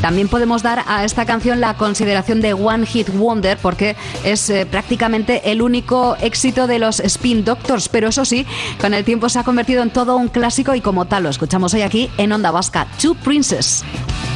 También podemos dar a esta canción la consideración de One Hit Wonder porque es prácticamente el único éxito de los Spin Doctors, pero eso sí, con el tiempo se ha convertido en todo un clásico y como tal lo escuchamos hoy aquí en Onda Vasca. Two Princes.